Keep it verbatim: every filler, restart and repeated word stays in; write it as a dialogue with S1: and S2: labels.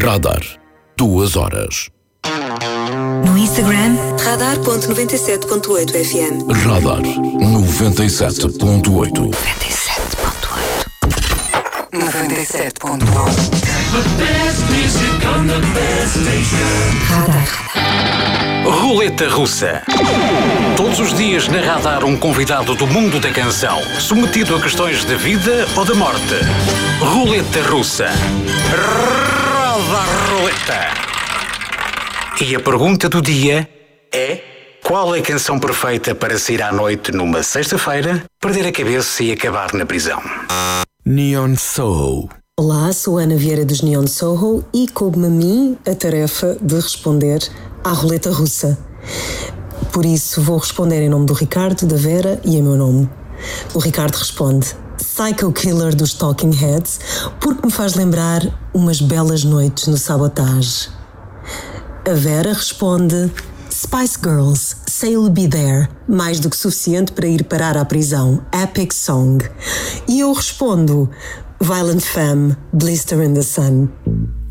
S1: Radar. Duas horas.
S2: No Instagram, radar ponto noventa e sete ponto oito F M.
S1: Radar noventa e sete ponto oito.
S2: noventa e sete ponto oito. noventa e sete ponto oito. Radar.
S3: Roleta russa. Todos os dias na Radar um convidado do mundo da canção, submetido a questões de vida ou de morte. Roleta russa. Roda a roleta. E a pergunta do dia é: qual é a canção perfeita para sair à noite numa sexta-feira, perder a cabeça e acabar na prisão?
S1: Neon Soul.
S4: Olá, sou Ana Vieira dos Neon Soul e coube-me a mim a tarefa de responder à roleta russa. Por isso vou responder em nome do Ricardo, da Vera e em meu nome. O Ricardo responde: Psycho Killer dos Talking Heads, porque me faz lembrar umas belas noites no Sabotage. A Vera responde: Spice Girls, Say You'll Be There, mais do que suficiente para ir parar à prisão, Epic Song. E eu respondo: Violent Femme, Blister in the Sun.